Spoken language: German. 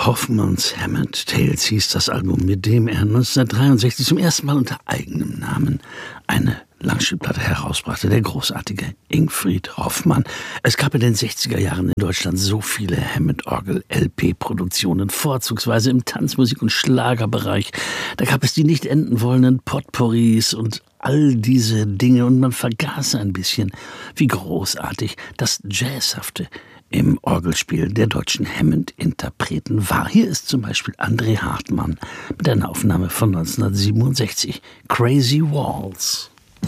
Hoffmanns Hammond Tales hieß das Album, mit dem er 1963 zum ersten Mal unter eigenem Namen eine Langspielplatte herausbrachte, der großartige Ingfried Hoffmann. Es gab in den 60er Jahren in Deutschland so viele Hammond-Orgel-LP-Produktionen, vorzugsweise im Tanzmusik- und Schlagerbereich. Da gab es die nicht enden wollenden Potpourris und all diese Dinge, und man vergaß ein bisschen, wie großartig das Jazzhafte im Orgelspiel der deutschen Hammond-Interpreten war. Hier ist zum Beispiel André Hartmann mit einer Aufnahme von 1967, Crazy Waltz.